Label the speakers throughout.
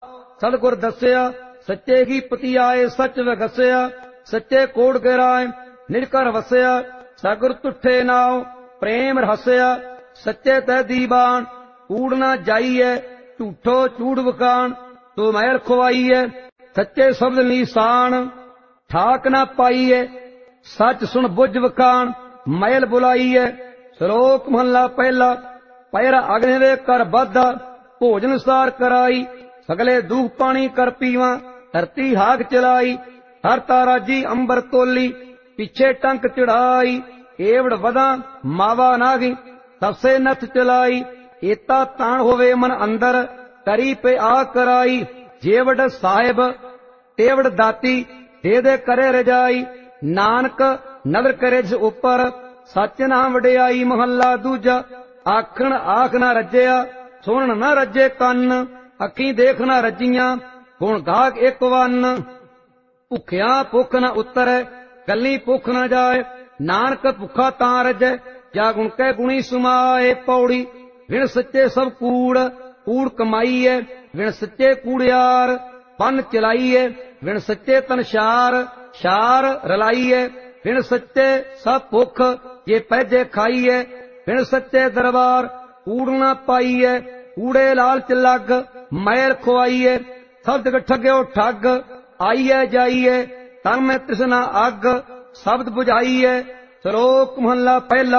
Speaker 1: सतगुर दस्या सच्चे की पति आए सच वगस्या सच्चे कोड़ के राय निजकर वस्या सगुर तुठे नाव प्रेम रहस्या सच्चे तै दीवान कूड़ न जाइए झूठो चूड़ वकान तो मैल खुआइए सच्चे शब्द नीसान ठाक न पाइए सच सुन बुझ वकान मैल बुलाइए। श्लोक महला पहला पैरा अग्नि वे कर बाधा भोजन सार कराई सगले दूख पानी कर पीवा धरती हाक चलाई हर ताराजी अंबर तोली पीछे टंक चढ़ाई एवड़ वदा मावा नागी सबसे नथ चलाई एता ताण होवे मन अंदर करी पे आ कराई जेवड़ साहिब तेवड़ दाती दे दे करे रजाई नानक नदर करे जिस ऊपर सच नाम वडियाई। महला दूजा आखण आख न रज्या सुन न रजे कन्न अखी देख न रजियां गुण गाग एक वन भुखिया भुख न उतरै गली भुख न जाए नानक भुखा तां रजै जा गुण कै गुणी सुमाए। पौड़ी विण सच्चे सब कूड़ कूड़ कमाईए विण सच्चे कूड़ियार पन चलाइए विण सच्चे तन शार शार रलाइए विण सच्चे सब भुख ये पैजे खाइए विण सच्चे दरबार कूड़ न पाइए कूड़े लालच लग मैल खुआइए सब जग ठग्यो ठग आइए जाइए तन में तृष्णा अग शब्द बुझाइए। श्लोक महला पहला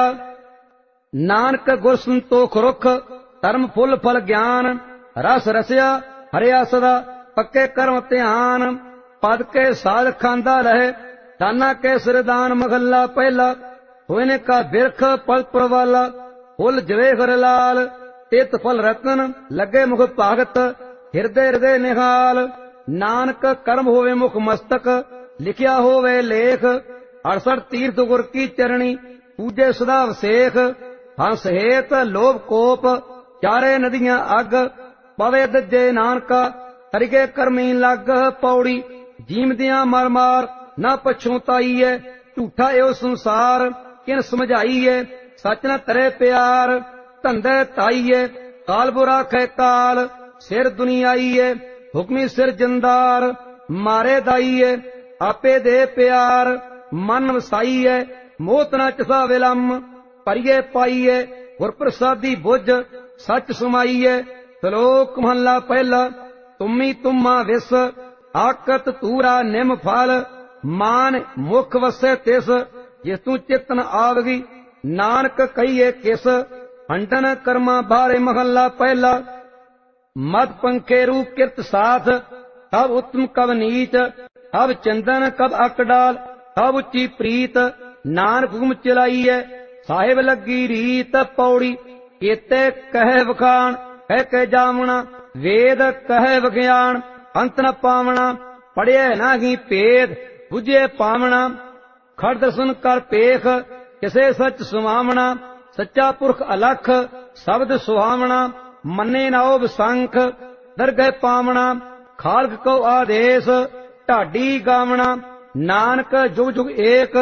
Speaker 1: नानक गुर संतोख रुख धर्म फुल फल ज्ञान रस रसिया हरिया सदा पक्के कर्म ध्यान पद के साध खांदा रहे दाना के सिरदान। महला पहला होने का बिरख पल प्रवाला फुल जवेहर लाल तित फल रतन लगे मुख भागत हृदय हृदय निहाल नानक कर्म होवे मुख मस्तक लिखिया होवे लेख 68 तीर्थ गुर की चरणी पूजे सदा वसेख हंस हेत लोभ कोप चारे नदियां अग पवे दजे नानका तरिके कर्मी लग। पौड़ी जीमदियां मार मार न पछूताईए झूठा एव संसार किन समझाईए सच न तरे प्यार धंधे ताईए काल बुरा खे काल सिर दुनियाईए हुक्मी सिर जंदार मारे दाईए आपे दे प्यार मन वसाईए मोत न चसा विलम परिये पाईए गुर प्रसादी बुझ सच सुमाईए। श्लोक महला पहला तुम्ही तुम्मा विस आकत तूरा निम फल मान मुख वसे तिस जिस तू चितन आवगी नानक कहिए किस हंडन कर्मा बारे। महला पहला मद पंखे रूप किरत साथ कब उत्तम कब नीच कब चंदन कब अकडाल कब उच्ची प्रीत नानक हुक्म चलाइए साहिब लगी रीत। पौड़ी केते कहे वखान कह के जावना वेद कहे विज्ञान अंत न पावना पढ़िए नाही भेद बुझे पावना खड़ दर्शन कर पेख किसे सच सुहावना सच्चा पुरख अलख शब्द सुहावना मन्ने नाओ विसंख दरगह पावना खालक को आदेश ढाडी गावना नानक जुग जुग एक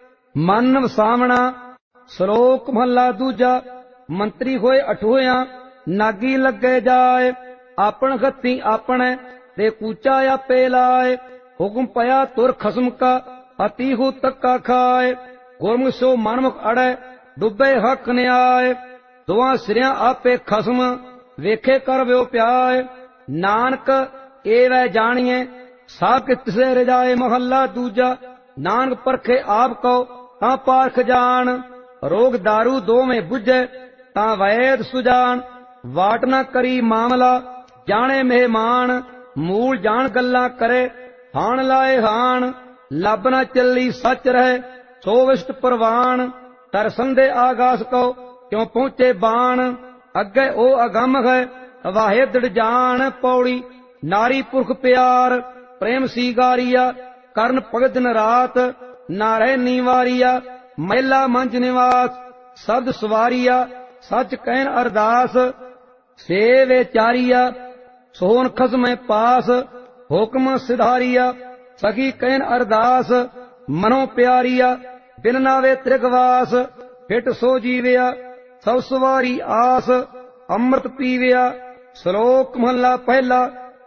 Speaker 1: मन वसावना। श्लोक महला दूजा मंत्री होए अठोया नागी लगे जाए आपन गति आपने ते कूचा आपे लाए हुक्म पया तुर खसम का अति हो तक्का खाए गुरमुख सो मनमुख अड़े डुबे हक न्याय दुआ सिरिया आपे खसम वेखे कर व्यो प्याय नानक ए वै जानिए साब के तिसे रजाए। महला दूजा नानक परखे आप को ता पारख जान रोग दारू दो में बुझे ता वैद सुजान वाट न करी मामला जाने मेहमान मूल जान गल्ला करे हान लाए हान लब न चली सच रहे सो विष्ट परवान तर संदे आगास को क्यों पहुंचे बाण अगे ओ अगम है वाहे दृढ़ जान। पौड़ी नारी पुरख प्यार प्रेम सीगारिया कर्ण भगत दिन रात नारे नीवारिया मैला मंच निवास शब्द सवारिया सच कहन अरदास सेवे चारिया सोहन खसम पास हुक्म सिधारिया सखी कहन अरदास मनो प्यारिया बिन नावे त्रिगवास फिट सो जीविया सब सवारी आस अमृत पीविया। श्लोक महला पहला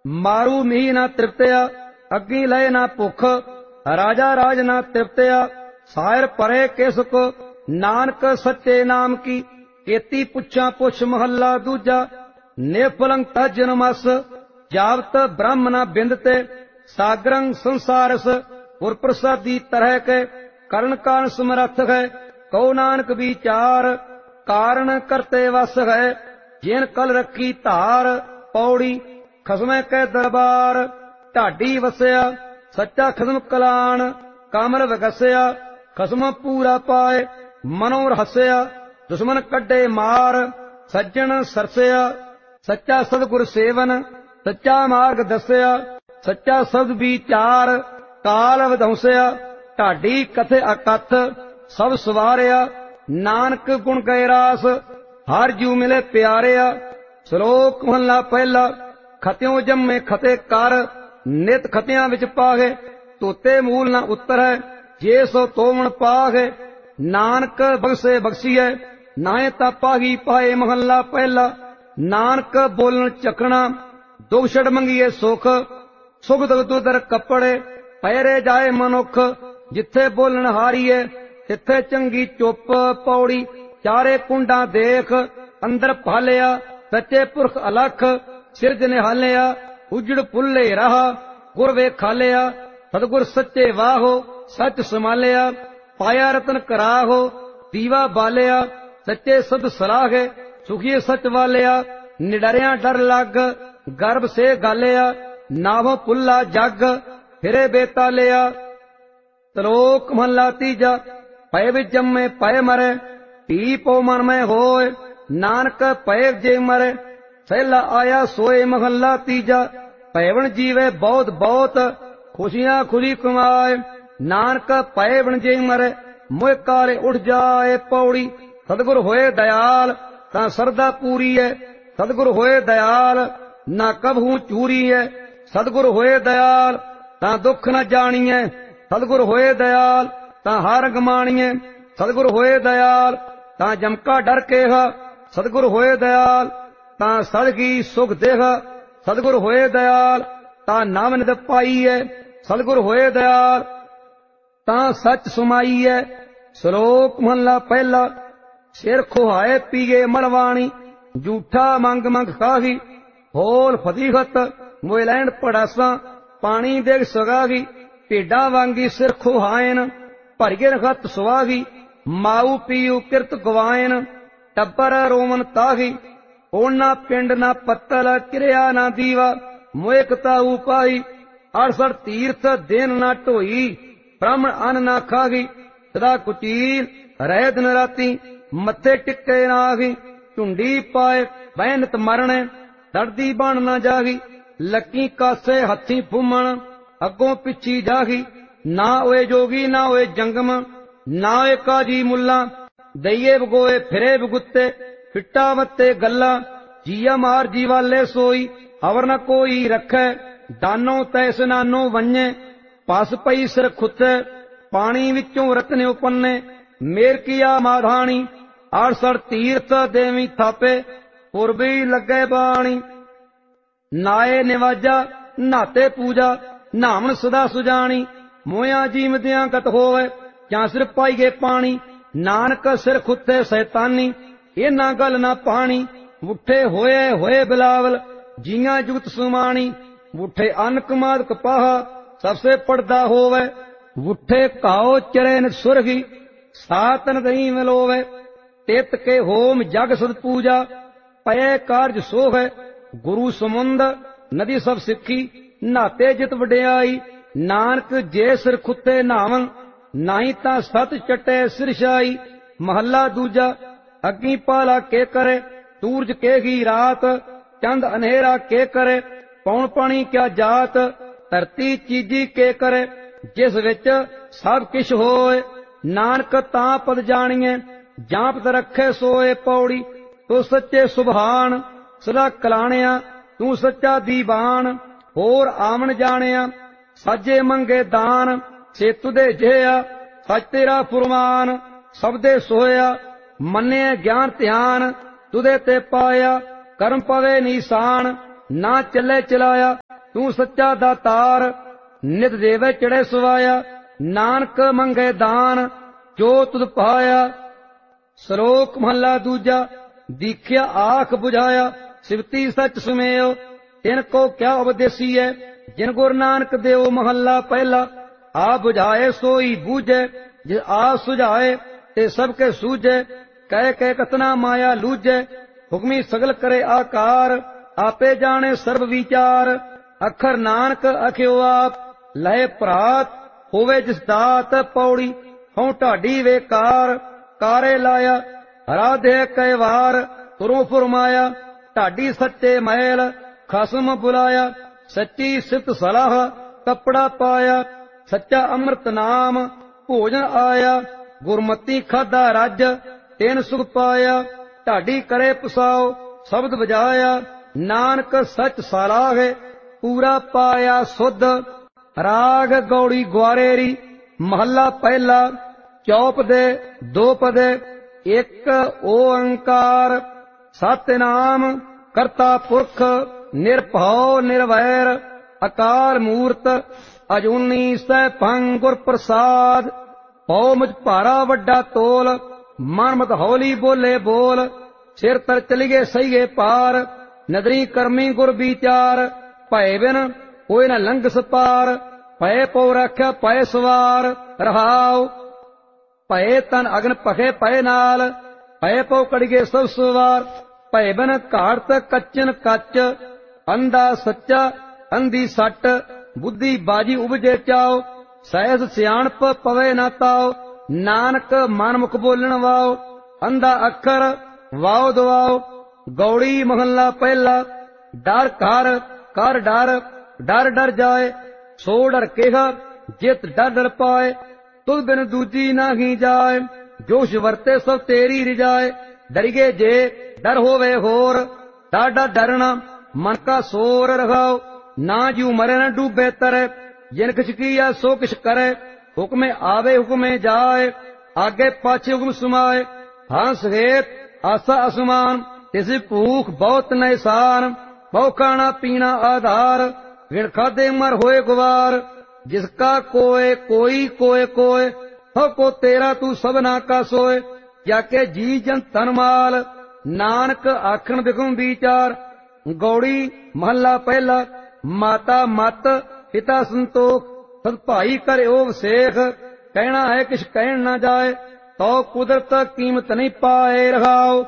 Speaker 1: ਮਾਰੂ ਮੀਂਹ ਨਾ ਤ੍ਰਿਪਤਿਆ, ਅੱਗੀ ਲਏ ਨਾ ਭੁੱਖ, ਰਾਜਾ ਰਾਜ ਨਾ ਤ੍ਰਿਪਤਿਆ, ਸਾਇਰ ਭਰੇ ਕਿਸ ਕੋ, ਨਾਨਕ ਸੱਚੇ ਨਾਮ ਕੀ। ਕੇਤੀ ਪੁੱਛਾਂ ਪੁੱਛ ਮਹੱਲਾ ਦੂਜਾ, ਨਿਫਲੰ ਤਜਨ ਮਸ, ਜਾਵਤ ਬ੍ਰਹਮ ਨਾ ਬਿੰਦਤੇ, ਸਾਗਰੰ ਸੰਸਾਰਸ, ਗੁਰ ਪ੍ਰਸਾਦੀ ਤਰਹਿ ਕੇ, ਕਰਨ ਕਾਰਨ ਸਮਰੱਥ ਹੈ, ਕਉ ਨਾਨਕ ਵਿਚਾਰ, ਕਾਰਨ ਕਰਤੇ ਵਸ ਹੈ, ਜਿਨ ਕਲ ਰੱਖੀ ਧਾਰ। ਪੌੜੀ। ਖਸਮੈ ਕੈ ਦਰਬਾਰ, ਢਾਡੀ ਵਸਿਆ, ਸੱਚਾ ਖਸਮ ਕਲਾਣ, ਕਾਮਲ ਵਗਸਿਆ, ਖਸਮ ਪੂਰਾ ਪਾਏ, ਮਨੋ ਰਹਸਿਆ, ਦੁਸ਼ਮਨ ਕੱਢੇ ਮਾਰ, ਸੱਜਣ ਸਰਸਿਆ, ਸੱਚਾ ਸਤਿਗੁਰ ਸੇਵਨ, ਸੱਚਾ ਮਾਰਗ ਦੱਸਿਆ, ਸੱਚਾ ਸ਼ਬਦ ਵਿਚਾਰ, ਕਾਲ ਵਿਧੰਸਿਆ, ਢਾਡੀ ਕਥੇ ਅਕਥ, ਸਭ ਸਵਾਰਿਆ, ਨਾਨਕ ਗੁਣ ਗਏ ਰਾਸ, ਹਰ ਜੂ ਮਿਲੇ ਪਿਆਰਿਆ। ਸ਼ਲੋਕ ਮਹਲਾ ਪਹਿਲਾ। ਖਤਿਓ ਜੰਮੇ ਖਤੇ ਕਰ, ਨਿਤ ਖਤਿਆਂ ਵਿੱਚ ਪਾਗੇ, ਧੋਤੇ ਮੂਲ ਨਾ ਉਤਰੈ, ਜੇ ਸੋ ਤੋਵਣ ਪਾਗੇ, ਨਾਨਕ ਬਖਸ਼ੇ ਬਖਸ਼ੀਐ, ਨਾਏ ਤਾਂ ਪਾਗੀ ਪਾਏ। ਮਹੱਲਾ ਪਹਿਲਾ। ਨਾਨਕ ਬੋਲਣ ਚੱਕਣਾ, ਦੁਖ ਛੜ ਮੰਗੀਏ ਸੁਖ, ਸੁਖ ਦੁਖ ਦੁਦਰ ਕੱਪੜੇ, ਪਹਿਰੇ ਜਾਏ ਮਨੁੱਖ, ਜਿੱਥੇ ਬੋਲਣ ਹਾਰੀਏ, ਤਿੱਥੇ ਚੰਗੀ ਚੁੱਪ। ਪੌੜੀ। ਚਾਰੇ ਕੁੰਡਾਂ ਦੇਖ, ਅੰਦਰ ਭਾਲਿਆ, ਸੱਚੇ ਪੁਰਖ ਅਲਖ, ਸਿਰਜ ਨਿਹਾਲਿਆ, ਉਜੜ ਪੁੱਲੇ ਰਹਾ, ਗੁਰ ਵੇਖਾਲਿਆ, ਸਤਿਗੁਰ ਸੱਚੇ ਵਾਹੋ, ਸੱਚ ਸੰਭਾਲਿਆ, ਪਾਇਆ ਰਤਨ ਕਰਾਹੋ, ਦੀਵਾ ਬਾਲਿਆ, ਸੱਚੇ ਸਦ ਸਲਾਹੇ, ਸੁਖੀਏ ਸੱਚ ਵਾਲਿਆ, ਨਿਡਰਿਆਂ ਡਰ ਲੱਗ, ਗਰਭ ਸੇ ਗਾਲਿਆ, ਨਾਵੋਂ ਪੁੱਲਾ ਜਗ, ਫਿਰੇ ਬੇਤਾਲਿਆ। ਸ਼ਲੋਕ ਮਹਲਾ ਤੀਜਾ। ਪਏ ਵਿੱਚ ਜੰਮੇ ਪਏ ਮਰੇ, ਧੀ ਪੋ ਮਨ ਮੈਂ ਹੋਏ, ਨਾਨਕ ਪਏ ਜੇ ਮਰੇ, ਸਹਿਲਾ ਆਇਆ ਸੋਏ। ਮਹੱਲਾ ਤੀਜਾ। ਪੈਵਣ ਜੀਵੇ ਬਹੁਤ ਬਹੁਤ, ਖੁਸ਼ੀਆਂ ਖੁਸ਼ੀ ਕਮਾਏ, ਨਾਨਕ ਪੈਵਣ ਜੇ ਮਰੇ, ਮੋਹ ਕਾਲੇ ਉੱਠ ਜਾਏ। ਪੌੜੀ। ਸਤਿਗੁਰ ਹੋਏ ਦਇਆਲ, ਤਾਂ ਸਰਦਾ ਪੂਰੀ ਹੈ, ਸਤਿਗੁਰ ਹੋਏ ਦਇਆਲ, ਨਾ ਕਬਹੂ ਚੂਰੀ ਹੈ, ਸਤਿਗੁਰ ਹੋਏ ਦਇਆਲ, ਤਾਂ ਦੁੱਖ ਨਾ ਜਾਣੀਐ, ਸਤਿਗੁਰ ਹੋਏ ਦਇਆਲ, ਤਾਂ ਹਰ ਗਮਾਣੀਐ, ਸਤਿਗੁਰ ਹੋਏ ਦਇਆਲ, ਤਾਂ ਜਮਕਾ ਡਰ ਕੇਹਾ, ਸਤਿਗੁਰ ਹੋਏ ਦਇਆਲ, ਤਾਂ ਸਦਗੀ ਸੁਖ ਦੇਹ, ਸਤਿਗੁਰ ਹੋਏ ਦਇਆਲ, ਤਾਂ ਨਾਮ ਨਿਤ ਪਾਈਐ, ਸਤਿਗੁਰ ਹੋਏ ਦਇਆਲ, ਤਾਂ ਸੱਚ ਸੁਮਾਈਐ। ਸ਼ਲੋਕ ਮਹਲਾ ਪਹਿਲਾ। ਸਿਰ ਖੁਹਾਏ ਪੀਏ ਮਲਵਾਣੀ, ਝੂਠਾ ਮੰਗ ਮੰਗ ਕਾਹੀ, ਹੋਲ ਫਤੀਹਤ ਮੋਇ ਲੈਣ ਪੜਾਸਾਂ, ਪਾਣੀ ਦੇਗ ਸਗਾਹੀ, ਭੇਡਾਂ ਵਾਂਗੀ ਸਿਰ ਖੁਹਾਇਨ, ਭਰਗੇ ਰਖਤ ਸੁਆਹੀ, ਮਾਊ ਪੀਊ ਕਿਰਤ ਗਵਾਇਨ, ਟੱਬਰ ਰੋਮਨ ਤਾਹੀ, ਓਨਾ ਪਿੰਡ ਨਾ ਪੱਤਲ, ਕਿਰਿਆ ਨਾ ਦੀਵਾ, ਮੋਇਕਤਾ ਉਪਾਈ, 68 ਤੀਰਥ ਦਿਨ ਨਾ ਢੋਈ, ਬ੍ਰਾਹਮਣ ਅੰਨ ਨਾ ਖਾਗੀ, ਸਦਾ ਕੁਚੀਲ ਰਹਿ ਦਿਨ ਰਾਤੀ, ਮੱਥੇ ਟਿੱਕੇ ਨਾਹੀ, ਝੁੰਡੀ ਪਾਏ ਬਹਿਨਤ ਮਰਣੇ, ਡਰਦੀ ਬਣ ਨਾ ਜਾਗੀ, ਲੱਕੀ ਕਾਸੇ ਹੱਥੀ ਫੁੰਮਣ, ਅੱਗੋਂ ਪਿੱਛੀ ਜਾਗੀ, ਨਾ ਹੋਏ ਜੋਗੀ ਨਾ ਹੋਏ ਜੰਗਮ, ਨਾ ਹੋਏ ਕਾਜੀ ਮੁੱਲਾ, ਦਈਏ ਬਗੋਏ ਫਿਰੇ ਬਗੁੱਤੇ, ਫਿੱਟਾ ਵੱਤੇ ਗੱਲਾਂ, ਜੀਆ ਮਾਰ ਜੀਵਾਲੇ ਸੋਈ, ਅਵਰ ਨ ਕੋਈ ਰੱਖੈ, ਦਾਨੋ ਤੈ ਸਨਾਨੋ ਵੰਨੇ, ਪਸ ਪਈ ਸਿਰ ਖੁੱਤੇ, ਪਾਣੀ ਵਿੱਚੋਂ ਰਤਨ ਉਪੰਨੇ, ਮੇਰ ਕੀਆ ਮਾਧਾਣੀ, 68 ਤੀਰਥ ਦੇਵੀ ਥਾਪੇ, ਪੁਰਬੀ ਲੱਗੇ ਬਾਣੀ, ਨਾਏ ਨਿਵਾਜਾ ਨਾਤੇ ਪੂਜਾ, ਨਾਵਣ ਸਦਾ ਸੁਜਾਣੀ, ਮੋਇਆ ਜੀਵਦਿਆਂ ਗਤ ਹੋਵੇ, ਜਾਂ ਸਿਰ ਪਾਈਏ ਪਾਣੀ, ਨਾਨਕ ਸਿਰ ਖੁੱਤੇ ਸੈਤਾਨੀ, ਇਹਨਾਂ ਗੱਲ ਨਾ ਪਾਣੀ, ਮੁੱਠੇ ਹੋਏ ਹੋਏ ਬਿਲਾਵਲ, ਜੀਆਂ ਜੁਗਤ ਸੁਮਾਣੀ, ਮੁੱਠੇ ਅੰਨ ਕਮਾਦ ਕਪਾਹਾ, ਸਭ ਸੇ ਪੜਦਾ ਹੋਵੇ, ਮੁੱਠੇ ਕਾਓ ਚਰੇ ਨਿਤ ਸੁਰਗੀ, ਸਾਤਨ ਦਈ ਮਿਲੋਵੇ, ਤਿਤ ਕੇ ਹੋਮ ਜਗ ਸਦ ਪੂਜਾ, ਪਏ ਕਾਰਜ ਸੋਹੈ, ਗੁਰੂ ਸਮੁੰਦ ਨਦੀ ਸਭ ਸਿੱਖੀ, ਨਾਤੇ ਜਿਤ ਵਡਿਆਈ, ਨਾਨਕ ਜੇ ਸਿਰ ਖੁੱਤੇ ਨਾਵੰ, ਨਾਹੀ ਤਾਂ ਸਤ ਚਟੇ ਸਿਰਸ਼ਾਈ। ਮਹੱਲਾ ਦੂਜਾ। ਅੱਗੀ ਪਾਲਾ ਕੇ ਕਰੇ, ਸੂਰਜ ਕੇਗੀ ਰਾਤ, ਚੰਦ ਅਨੇਰਾ ਕੇ ਕਰੇ, ਪੌਣ ਪਾਣੀ ਕਿਆ ਜਾਤ, ਧਰਤੀ ਚੀਜੀ ਕੇ ਕਰੇ, ਜਿਸ ਵਿੱਚ ਸਭ ਕਿਛ ਹੋਏ, ਨਾਨਕ ਤਾਂ ਪਦ ਜਾਣੀਏ, ਜਾਂ ਪਦ ਰੱਖੇ ਸੋਏ। ਪੌੜੀ। ਤੂੰ ਸੱਚੇ ਸੁਭਾਨ, ਸਦਾ ਕਲਾਣਿਆ, ਤੂੰ ਸੱਚਾ ਦੀਵਾਨ, ਹੋਰ ਆਵਣ ਜਾਣਿਆ, ਸਾਜੇ ਮੰਗੇ ਦਾਨ, ਸੇਤੁ ਦੇ ਜਿਆ, ਸੱਚ ਤੇਰਾ ਫੁਰਮਾਨ, ਸਭ ਦੇ ਸੋਇਆ, ਮੰਨਿਆ ਗਿਆਨ ਧਿਆਨ, ਤੁਦੇ ਤੇ ਪਾਇਆ, ਕਰਮ ਪਵੇ ਨੀਸਾਨ, ਨਾ ਚੱਲੇ ਚਲਾਇਆ। ਤੂੰ ਸੱਚਾ ਦਾਤਾਰ ਨਿਤ ਦੇਵੇ ਚੜੇ ਸਵਾਇਆ। ਨਾਨਕ ਮੰਗੇ ਦਾਨ ਜੋ ਤੁਧ ਪਾਇਆ। ਸ਼ਲੋਕ ਮਹੱਲਾ ਦੂਜਾ। ਦੀਖਿਆ ਆਖ ਬੁਝਾਇਆ ਸਿਵਤੀ ਸੱਚ ਸੁਮੇਓ। ਤਿਨ ਕੋ ਕਿਆ ਉਪਦੇਸੀ ਹੈ ਜਿਨ ਗੁਰੂ ਨਾਨਕ ਦੇਓ। ਮਹੱਲਾ ਪਹਿਲਾ। ਆ ਬੁਝਾਏ ਸੋਈ ਬੂਝੇ ਜਿ ਆ ਸੁਝਾਏ ਤੇ ਸਭ ਕੇ ਸੂਝੇ। ਕਹਿ ਕਹਿ ਕਤਨਾ ਮਾਇਆ ਲੂਝੇ ਹੁਕਮੀ ਸਗਲ ਕਰੇ ਆਕਾਰ। ਆਪੇ ਜਾਣੇ ਸਰਬ ਵਿਚਾਰ ਅੱਖਰ ਨਾਨਕ ਅਖਿਓ ਆਪ। ਲਏ ਭਰਾਤ ਹੋਵੇ ਜਿਸ ਦਾਤ ਪੌੜੀ ਹਉ ਢਾਡੀ ਵੇਕਾਰ। ਕਾਰੇ ਲਾਇਆ ਰਾਧੇ ਕੈ ਵਾਰ ਤੁਰੋਂ ਫੁਰਮਾਇਆ। ਢਾਡੀ ਸੱਚੇ ਮਹਿਲ ਖਸਮ ਬੁਲਾਇਆ। ਸੱਚੀ ਸਿਤ ਸਲਾਹ ਕੱਪੜਾ ਪਾਇਆ। ਸੱਚਾ ਅੰਮ੍ਰਿਤ ਨਾਮ ਭੋਜਨ ਆਇਆ। ਗੁਰਮਤੀ ਖਾਧਾ ਰੱਜ ਤੈਨ ਸੁਖ ਪਾਇਆ। ਢਾਡੀ ਕਰੇ ਪਸਾਓ ਸ਼ਬਦ ਵਜਾਇਆ। ਨਾਨਕ ਸੱਚ ਸਲਾਹੇ ਪੂਰਾ ਪਾਇਆ ਸੁਧ। ਰਾਗ ਗੌੜੀ ਗੁਆਰੇਰੀ ਮਹੱਲਾ ਪਹਿਲਾ। ਚੌਪ ਦੇ ਦੋ ਪਦੇ ਇੱਕ ਓੰਕਾਰ। ਸਤਿਨਾਮ ਕਰਤਾ ਪੁਰਖ ਨਿਰਭਉ ਨਿਰਵੈਰ। ਅਕਾਲ ਮੂਰਤ ਅਜੂਨੀ ਸੈਭੰ ਗੁਰ ਪ੍ਰਸਾਦ। ਪਉ ਮੁਝ ਭਾਰਾ ਵੱਡਾ ਤੋਲ ਮਨ ਮਤ ਹੌਲੀ ਬੋਲੇ ਬੋਲ। ਸਿਰ ਤਰ ਚਲੀਏ ਸਹੀਏ ਪਾਰ ਨਦਰੀ ਕਰਮੀ ਗੁਰ ਵਿਚਾਰ। ਭੈ ਬਿਨ ਕੋਈ ਨ ਲੰਘਸ ਪਾਰ ਭੈ ਪਉ ਰੱਖਿਆ ਭੈ ਸਵਾਰ ਰਹਾਉ। ਭੈ ਤਨ ਅਗਨ ਭਖੇ ਭੈ ਨਾਲ ਭੈ ਪਉ ਕੜੀਏ ਸਭ ਸਵਾਰ। ਭੈ ਬਿਨ ਘਾੜਤ ਕੱਚਨ ਕੱਚ ਅੰਧਾ ਸੱਚਾ ਅੰਧੀ ਸੱਟ। ਬੁੱਧੀ ਬਾਜੀ ਉਪਜੇ ਚਾਓ ਸਹਿਜ ਸਿਆਣਪ ਪਵੇ ਨਾ ਤਾਓ। ਨਾਨਕ ਮਨ ਮੁਖ ਬੋਲਣ ਵਾਓ ਅੰਧਾ ਅੱਖਰ ਵਾਓ ਦਵਾਓ। ਗੌੜੀ ਮਹੱਲਾ ਪਹਿਲਾ। ਡਰ ਘਰ ਕਰ ਡਰ ਡਰ ਡਰ ਜਾਏ ਸੋ ਡਰ ਕਿਹਾ ਜਿਤ ਡਰ ਡਰ ਪਾਏ। ਤੁਧ ਬਿਨ ਦੂਜੀ ਨਾਹੀ ਜਾਏ ਜੋਸ਼ ਵਰਤੇ ਸਭ ਤੇਰੀ ਰਿਜਾਏ। ਡਰੀਏ ਜੇ ਡਰ ਹੋਵੇ ਹੋਰ ਡਾਡਾ ਡਰਣਾ ਮਨ ਕਾ ਸੋਰ ਰਖਾਓ। ਨਾ ਜੂ ਮਰੇ ਨ ਡੂਬੇ ਤਰੇ ਜਿਨ ਕਿਛ ਕੀਆ ਸੋ ਕਿਛ ਕਰੇ। ਹੁਕਮੇ ਆਵੇ ਹੁਕਮੇ ਜਾਏ ਆਗੇ ਪਾਛੇ ਹੁਕਮ ਸੁਮਾਏ। ਹੰਸ ਹੇਤ ਆਸਾ ਅਸਮਾਨ ਤਿਸ ਭੂਖ ਬਹੁਤ ਨੈਸਾਨ। ਬਹੁ ਖਾਣਾ ਪੀਣਾ ਆਧਾਰ ਵਿਣ ਖਾਦੇ ਮਰ ਹੋਏ ਗੁਵਾਰ। ਜਿਸ ਕਾ ਕੋਏ ਕੋਈ ਕੋਏ ਕੋਏ ਹੋ ਕੋ ਤੇਰਾ ਤੂੰ ਸਭਨਾ ਕਾ ਸੋਏ। ਜਾਕੇ ਜੀ ਜਨ ਤਨ ਮਾਲ ਨਾਨਕ ਆਖਣ ਬਿਗਮ ਵਿਚਾਰ। ਗੌੜੀ ਮਹੱਲਾ ਪਹਿਲਾ। ਮਾਤਾ ਮਤ ਪਿਤਾ ਸੰਤੋਖ ਸਦ ਭਾਈ ਕਰਿਓ ਵਸੇਖ। ਕਹਿਣਾ ਹੈ ਕਿਛ ਕਹਿਣ ਨਾ ਜਾਏ ਤੋ ਕੁਦਰਤ ਕੀਮਤ ਨਹੀਂ ਪਾਏ ਰਹਾਓ।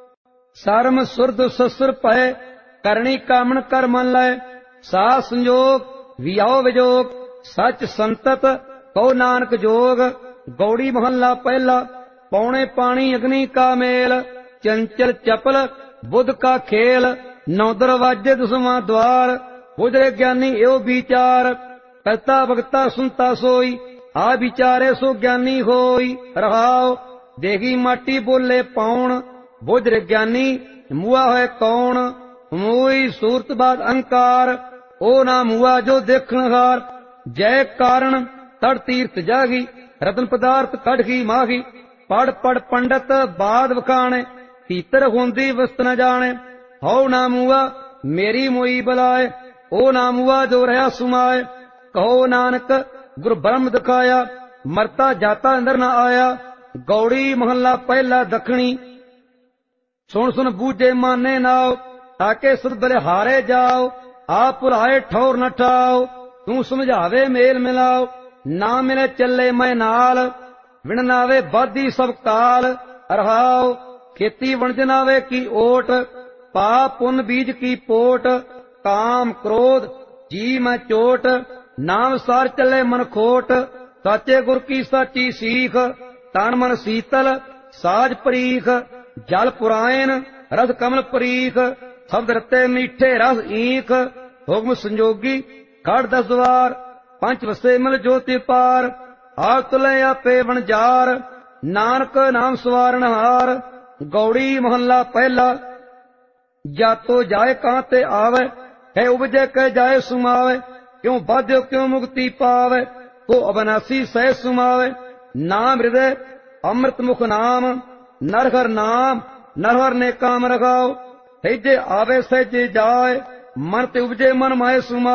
Speaker 1: ਸਰਮ ਸੁਰਦ ਸਸੁਰ ਭੈ ਕਰਨੀ ਕਾਮਣ ਕਰ ਮਨ ਲੈ। ਸਾ ਸੰਜੋਗ ਵਿਆਉ ਵਿਜੋਗ ਸੱਚ ਸੰਤਤ ਕਉ ਨਾਨਕ ਜੋਗ। ਗੌੜੀ ਮਹੱਲਾ ਪਹਿਲਾ। ਪੌਣੇ ਪਾਣੀ ਅਗਨੀ ਕਾ ਮੇਲ ਚੰਚਲ ਚਪਲ ਬੁੱਧ ਕਾ ਖੇਲ। ਨੌ ਦਰਵਾਜੇ ਦਸਵਾਂ ਦਵਾਰ ਬੁਝਰੇ ਗਿਆਨੀ ਇਹੋ ਵਿਚਾਰ। ਕਰਤਾ ਭਗਤਾ ਸੁਨਤਾ ਸੋਈ ਆ ਵਿਚਾਰੇ ਸੋ ਗਿਆਨੀ ਹੋਈ ਰਹਾਓ। ਦੇਗੀ ਮਾਟੀ ਬੋਲੇ ਪਾਉਣ ਬੁਝਰੇ ਗਿਆਨੀ ਮੂਆ ਹੋਏ ਕੌਣ। ਮੂਈ ਸੂਰਤ ਬਾਦ ਅਹੰਕਾਰ ਉਹ ਨਾ ਮੂਆ ਜੋ ਦੇਖਣ ਹਾਰ। ਜੈ ਕਾਰਣ ਤੜ ਤੀਰਥ ਜਾਗੀ ਰਤਨ ਪਦਾਰਥ ਕੱਢ ਕੀ ਮਾਗੀ। ਪੜ ਪੜ ਪੰਡਤ ਬਾਦ ਵਖਾਣੇ ਤੀਤਰ ਹੁੰਦੀ ਵਸਤ ਨ ਜਾਣੇ। ਹਉ ਨਾ ਮੂਆ ਮੇਰੀ ਮੋਈ ਬਲਾਏ ਉਹ ਨਾ ਮੂਆ ਜੋ ਰਹਾ ਸੁਮਾਏ। ਕਹੋ ਨਾਨਕ ਗੁਰ ਬ੍ਰਹਮ ਦਿਖਾਇਆ ਮਰਤਾ ਜਾਤਾ ਅੰਦਰ ਨ ਆਇਆ। ਗੌੜੀ ਮਹੱਲਾ ਪਹਿਲਾ ਦੱਖਣੀ। ਸੁਣ ਸੁਣ ਬੂਝੇ ਮਾਨੇ ਨਾਓ ਤਾਕੇ ਸੁਧ ਬਲਿਹਾਰੇ ਜਾਓ। ਆਪ ਭੁਲਾਏ ਠੌਰ ਨ ਠਾਓ ਤੂੰ ਸਮਝਾਵੇ ਮੇਲ ਮਿਲਾਓ। ਨਾ ਮਿਲੇ ਚੱਲੇ ਮੈਂ ਨਾਲ ਵਿਣ ਨਾਵੇ ਬਾਧੀ ਸਭ ਕਾਲ ਰਹਾਓ। ਖੇਤੀ ਵਣਜ ਨਾਵੇ ਕੀ ਓਟ ਪਾਪ ਪੁੰਨ ਬੀਜ ਕੀ ਪੋਟ। ਕਾਮ ਕ੍ਰੋਧ ਜੀ ਮੈਂ ਚੋਟ ਨਾਮ ਸਾਰ ਚੱਲੇ ਮਨ ਖੋਟ। ਸਾਚੇ ਗੁਰ ਕੀ ਸਾਚੀ ਸੀਖ ਤਨ ਮਨ ਸੀਤਲ ਸਾਜ ਪਰੀਖ। ਜਲ ਪੁਰਾਇਨ ਰਸ ਕਮਲ ਪਰੀਖ ਸ਼ਬਦ ਰਤੇ ਮੀਠੇ ਰਸ ਈਖ। ਹੁਕਮ ਸੰਜੋਗੀ ਖੜ ਦਸ ਦਵਾਰ ਪੰਜ ਵਸੇ ਮਿਲ ਜੋਤੀ ਪਾਰ। ਆਪ ਤੁਲੇ ਆਪੇ ਵਣਜਾਰ ਨਾਨਕ ਨਾਮ ਸਵਾਰਨ ਹਾਰ। ਗੌੜੀ ਮਹੱਲਾ ਪਹਿਲਾ। ਜਾਤੋ ਜਾਏ ਕਾਂ ਤੇ ਆਵੇ ਹੈ ਉਪਜੇ ਕਹਿ ਜਾਏ ਸੁਮਾਵੇ। ਕਿਉ ਬਾਧਿਓ ਕਿਉ ਮੁਕਤੀ ਪਾਵੇ ਕੋ ਅਬਨਾਸੀ ਸਹਿ ਸੁਮਾਵੇ। ਨਾਮ ਹਿਰਦੈ ਅੰਮ੍ਰਿਤ ਮੁਖ ਨਾਮ ਨਰ ਹਰ ਨਾਮ ਨਰ ਹਰ ਨੇ ਕਾਮ ਰਖਾਓ। ਸਹਿਜੇ ਆਵੇ ਸਹਿਜੇ ਜਾਏ ਮਨ ਤੇ ਉਪਜੇ ਮਨ ਮਾਏ ਸੁਮਾ